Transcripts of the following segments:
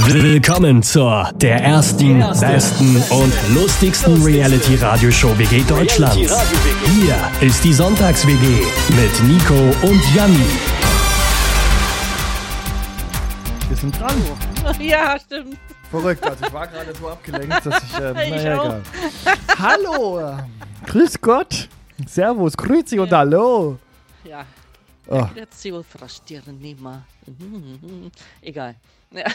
Willkommen zur der ersten, besten und lustigsten Reality-Radioshow WG Deutschlands. Hier ist die Sonntags-WG mit Nico und Janni. Wir sind dran. Ja, stimmt. Verrückt, also ich war gerade so abgelenkt, dass ich, egal. Hallo, grüß Gott, servus, grüezi und hallo. Ja, Oh. Grazio frastieren nimmer. Egal. Ja.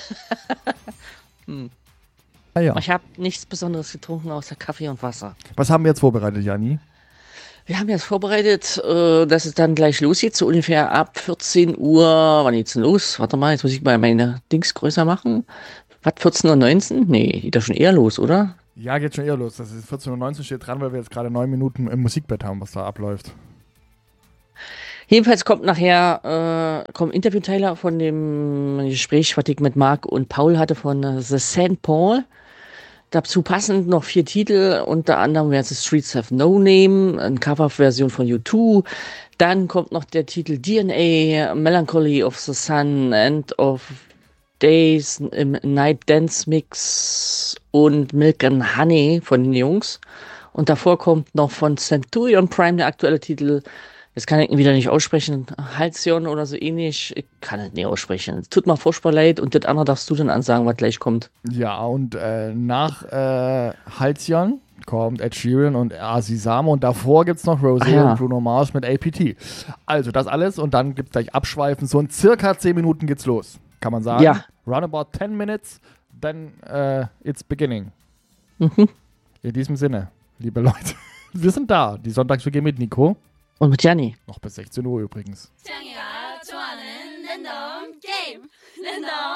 Ah, ja. Ich habe nichts Besonderes getrunken außer Kaffee und Wasser. Was haben wir jetzt vorbereitet, Janni? Wir haben jetzt vorbereitet, dass es dann gleich losgeht, so ungefähr ab 14 Uhr. Wann geht's denn los? Warte mal, jetzt muss ich mal meine Dings größer machen. Was, 14.19 Uhr? Nee, geht da schon eher los, oder? Ja, geht schon eher los. Das ist 14.19 Uhr steht dran, weil wir jetzt gerade 9 Minuten im Musikbett haben, was da abläuft. Jedenfalls kommt nachher Interviewteiler von dem Gespräch, was ich mit Marc und Paul hatte von The St. Paul. Dazu passend noch 4 Titel, unter anderem wäre es Streets Have No Name, eine Coverversion von U2. Dann kommt noch der Titel DNA, Melancholy of the Sun, End of Days im Night Dance Mix und Milk and Honey von den Jungs. Und davor kommt noch von Centurion Prime der aktuelle Titel. Das kann ich wieder nicht aussprechen. Halcyon oder so ähnlich. Ich kann es nicht aussprechen. Es tut mir furchtbar leid. Und das andere darfst du dann ansagen, was gleich kommt. Ja, und nach Halcyon kommt Ed Sheeran und Asisamo und davor gibt es noch Rosé und Bruno Mars mit APT. Also das alles und dann gibt es gleich Abschweifen. So in circa 10 Minuten geht's los, kann man sagen. Ja. Roundabout 10 minutes, then it's beginning. Mhm. In diesem Sinne, liebe Leute, wir sind da. Die Sonntags-WG mit Nico. Und mit Janni. Noch bis 16 Uhr übrigens. 장이가 좋아하는 랜덤 게임 랜덤